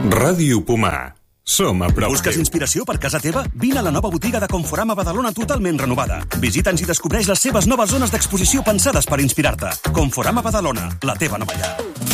Ràdio Pomar. Som a prop Busques inspiració per casa teva? Vine a la nova botiga de Conforama Badalona totalment renovada. Visita'ns i descobreix les seves noves zones d'exposició pensades per inspirar-te. Conforama Badalona, la teva nova llar.